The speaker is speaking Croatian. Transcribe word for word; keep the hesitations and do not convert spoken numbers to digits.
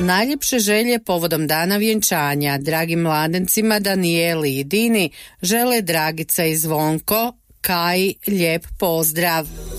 Najljepše želje povodom dana vjenčanja dragim mladencima Danijeli i Dini žele Dragica i Zvonko. Kaji lijep pozdrav.